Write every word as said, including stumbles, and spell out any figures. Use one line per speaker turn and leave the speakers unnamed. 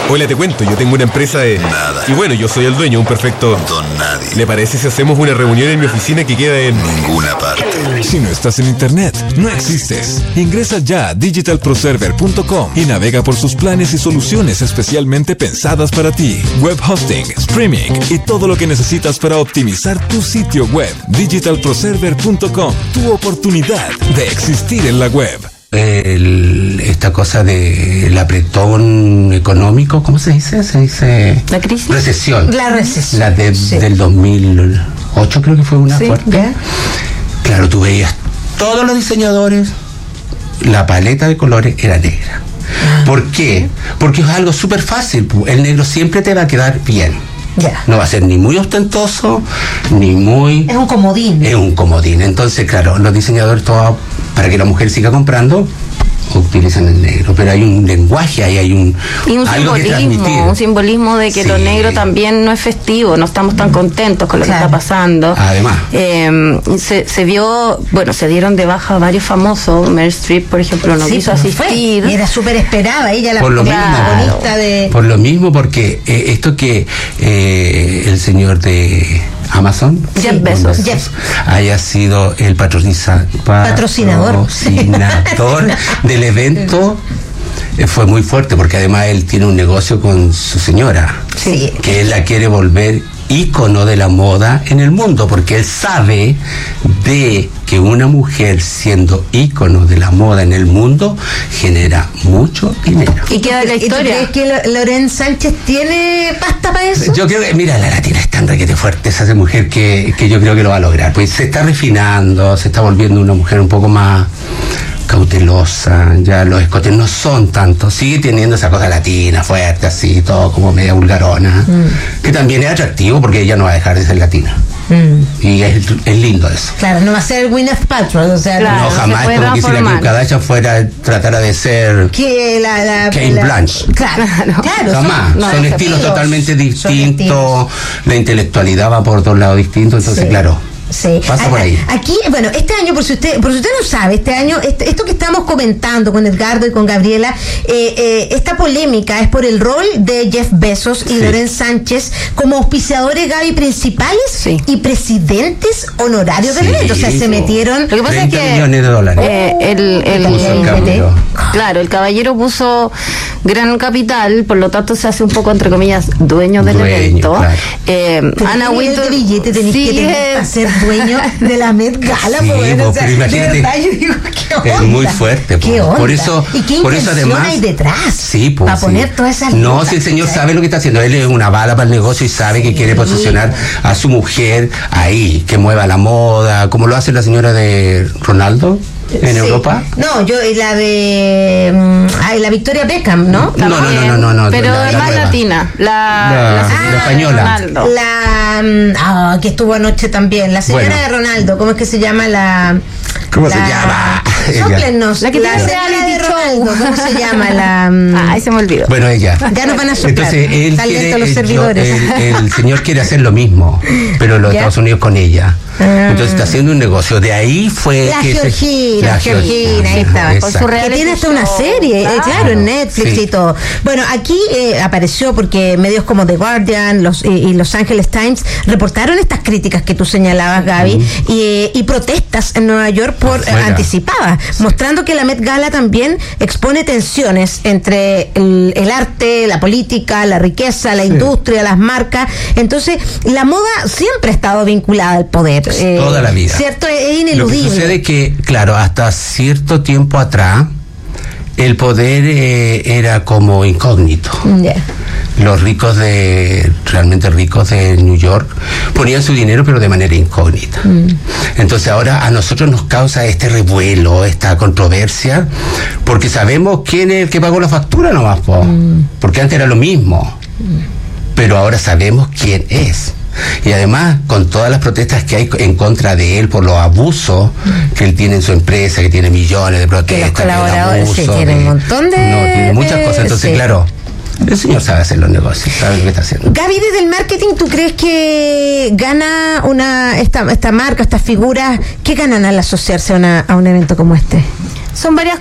Hola, te cuento, yo tengo una empresa de...
Nada.
Y bueno, yo soy el dueño, un perfecto...
Don nadie.
¿Le parece si hacemos una reunión en mi oficina que queda en...
Ninguna parte.
Si no estás en internet, no existes. Ingresa ya a digital pro server punto com y navega por sus planes y soluciones especialmente pensadas para ti. Web hosting, streaming y todo lo que necesitas para optimizar tu sitio web. digital pro server punto com, tu oportunidad de existir en la web.
El, esta cosa del apretón económico, ¿cómo se dice? Se dice...
¿La crisis?
Recesión.
La recesión.
La de,
sí.
del dos mil ocho creo que fue una
sí,
fuerte.
¿ya?
Claro, tú veías todos los diseñadores, la paleta de colores era negra.
Ah,
¿Por qué? Porque es algo súper fácil. El negro siempre te va a quedar bien.
Ya.
No va a ser ni muy ostentoso, ni muy...
Es un comodín.
Es un comodín. Entonces, claro, los diseñadores, todo, para que la mujer siga comprando, utilizan el negro. Pero hay un lenguaje ahí, hay un...
Y un
algo que
simbolismo,
transmitir.
un simbolismo de que
Sí.
lo negro también no es festivo, no estamos tan contentos con lo
Claro.
que está pasando.
Además.
Eh, se, se vio, bueno, se dieron de baja varios famosos. Meryl Streep, por ejemplo, no
Sí,
quiso
pero fue.
asistir.
Y era súper esperada, ella la
Por lo mismo.
protagonista de...
Por lo mismo, porque eh, esto que eh, el señor de Amazon,
Jeff
sí,
Bezos.
Jeff.
haya sido el patroniza,
Patrocinador.
patrocinador del evento, eh, fue muy fuerte, porque además él tiene un negocio con su señora,
Sí.
que él la quiere volver ícono de la moda en el mundo, porque él sabe de que una mujer siendo ícono de la moda en el mundo genera mucho dinero.
Y queda la
¿Y tú
historia.
crees que Lo- Loren Sánchez tiene pasta para eso?
Yo creo que, mira, la latina es tan requete fuerte, esa mujer que, que yo creo que lo va a lograr. Pues se está refinando, se está volviendo una mujer un poco más cautelosa, ya los escotes no son tantos, sigue teniendo esa cosa latina, fuerte, así, todo como media vulgarona,
Mm.
que también es atractivo porque ella no va a dejar de ser latina.
Mm.
Y es, es lindo eso.
Claro, no va a ser Gwyneth Paltrow, o sea,
Claro.
No,
se
jamás,
puede
como que si la Kim
transformar.
Kardashian fuera, tratara de ser...
que la, la,
Kate
la-
Blanchett.
Claro,
Claro.
claro.
Jamás,
no,
son
son
estilos
estilos,
totalmente
son
distintos, la intelectualidad va por dos lados distintos, entonces
Sí.
claro,
Sí.
pasa por
A-
ahí.
a- Aquí, bueno, este año, por si usted, por si usted no sabe, este año, este- esto que estamos comentando con Edgardo y con Gabriela, eh, eh, esta polémica es por el rol de Jeff Bezos y
Sí.
Loren Sánchez como auspiciadores, Gaby, principales
Sí.
y presidentes honorarios del
Sí,
evento. O sea, se
po.
metieron.
Lo que pasa es
treinta
que
millones de dólares.
eh, el, el-
Puso el
el-
cambio.
claro, el caballero puso gran capital, por lo tanto se hace un poco, entre comillas, dueño del
Dueño,
evento.
claro.
Eh,
Pero
Ana
¿qué nivel
Wintour
de billete tenés que tener
sigue-
para ser dueño de la Met Gala?
Sí,
po, bueno,
po,
o sea,
pero imagínate,
de verdad, yo digo, ¿qué onda?
es muy fuerte, po.
¿Qué onda?
Por eso,
¿Y qué
por eso
intención
además
hay detrás?
sí, pues,
para
sí.
poner todas esas
No,
lucas,
si el señor
¿cachai?
sabe lo que está haciendo, él es una bala para el negocio y sabe que quiere posicionar a su mujer ahí, que mueva la moda, como lo hace la señora de Ronaldo en
Sí.
Europa.
No, yo y la de mm, ay, la Victoria Beckham, ¿no?
No, no, no, no, no, no,
Pero
la-
es
la
más
nueva.
latina. La,
La-
la
la
señora de
española.
Ronaldo.
La mm, ah, que estuvo anoche también, la señora
Bueno.
de Ronaldo, ¿cómo es que se llama la
¿Cómo se
la-
llama?
Sóplenos,
La que
la
tiene
señora de
reality show.
Ronaldo, ¿cómo se llama la mm,
Ay, se me olvidó.
Bueno, ella.
Ya nos van a soplar.
Entonces, él
Están
quiere,
lentos los
eh, yo-
servidores.
el, el señor quiere hacer lo mismo, pero los
¿Ya?
Estados Unidos con ella.
Ah.
Entonces está haciendo un negocio. De ahí fue
La
que se-
Georgina,
la
Georgina, ahí estaba.
exacto.
Con su
Que
reality
tiene hasta una
show,
serie, eh,
claro.
claro, en Netflix
Sí.
y todo. Bueno, aquí eh, apareció porque medios como The Guardian los, y, y Los Angeles Times reportaron estas críticas que tú señalabas, Gaby, y, eh, y protestas en Nueva York por eh,
Afuera.
anticipadas, mostrando que la Met Gala también expone tensiones entre el, el arte, la política, la riqueza, la industria, las marcas. Entonces, la moda siempre ha estado vinculada al poder. eh,
Toda la vida.
¿Cierto? Es
Lo
ineludible.
que sucede es que, claro, hasta cierto tiempo atrás, el poder eh, era como incógnito.
Ya.
Los ricos de, realmente ricos de New York, ponían su dinero pero de manera incógnita. Entonces ahora a nosotros nos causa este revuelo, esta controversia, porque sabemos quién es el que pagó la factura nomás, po. Porque antes era lo mismo, pero ahora sabemos quién es. Y además, con todas las protestas que hay en contra de él por los abusos que él tiene en su empresa, que tiene millones de protestas,
Que los colaboradores,
abuso,
sí, tiene un montón de-
No, tiene muchas
de-
cosas. Entonces,
sí.
claro, el señor sabe hacer los negocios, sabe lo que está haciendo.
Gaby, desde el marketing, ¿tú crees que gana una esta, esta marca, estas figuras, qué ganan al asociarse a, una, a un evento como este?
Son varias